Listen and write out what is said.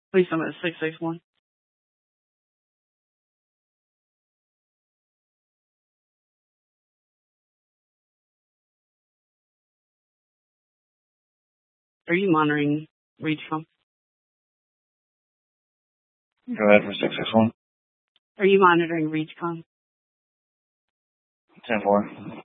Please summon 661. Are you monitoring ReachCom? Go ahead for 661. Are you monitoring ReachCom? 10-4.